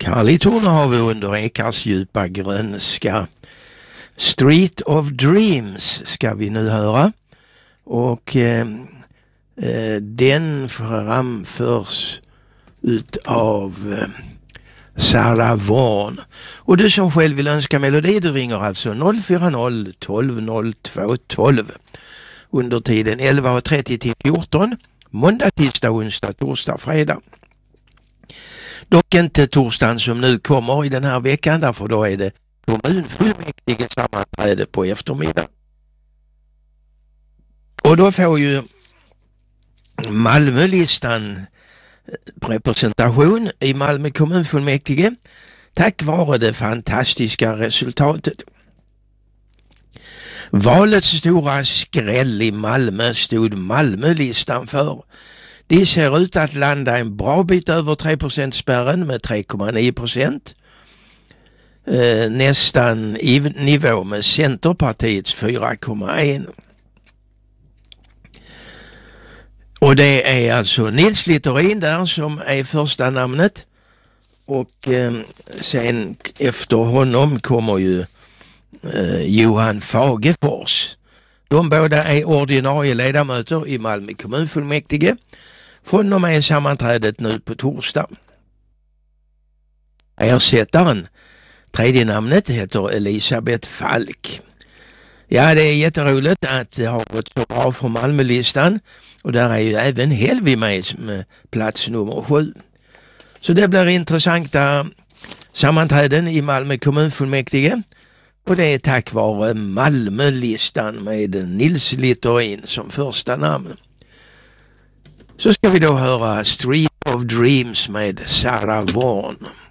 Härligt har vi under ekars djupa grönska. Street of Dreams ska vi nu höra. Och den framförs utav Sarah Vaughan. Och du som själv vill önska melodi, du ringer alltså 040 12 02 12 under tiden 11.30 till 14, måndag, tisdag, onsdag, torsdag, fredag. Dock inte torsdagen som nu kommer i den här veckan, därför då är det kommunfullmäktige sammanträde på eftermiddag. Och då får ju Malmölistan representation i Malmö kommunfullmäktige tack vare det fantastiska resultatet. Valets stora skräll i Malmö stod Malmölistan för. De ser ut att landa en bra bit över 3%-spärren med 3,9%. Nästan i nivå med Centerpartiets 4,1%. Och det är alltså Nils Littorin där som är första namnet. Och sen efter honom kommer ju Johan Fagefors. De båda är ordinarie ledamöter i Malmö kommunfullmäktige. Från och med sammanträdet nu på torsdag. Ersättaren, tredje namnet, heter Elisabeth Falk. Ja, det är jätteroligt att det har gått så bra för Malmölistan. Och där är ju även Helvi med plats nummer 7. Så det blir intressanta sammanträden i Malmö kommunfullmäktige. Och det är tack vare Malmölistan med Nils Littorin som första namn. Så ska vi då höra Street of Dreams med Sarah Vaughan.